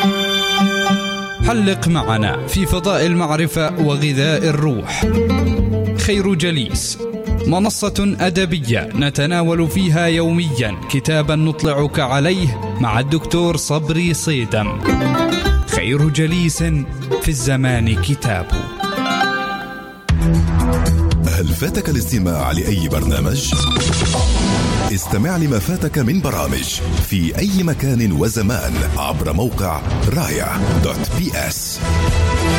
حلق معنا في فضاء المعرفة وغذاء الروح. خير جليس، منصة أدبية نتناول فيها يوميا كتابا نطلعك عليه مع الدكتور صبري صيدم. خير جليس في الزمان كتاب. هل فاتك الاستماع لأي برنامج؟ استمع لما فاتك من برامج في أي مكان وزمان عبر موقع رايا.bs.